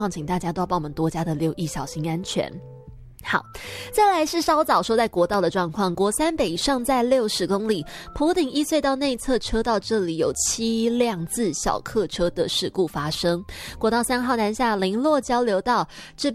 请大家都要帮我们多加的留意，小心安全。好，再来是稍早说在国道的状况，国三北上在60公里，埔顶一隧道内侧车道这里有7辆自小客车的事故发生。国道3号南下林落交流道这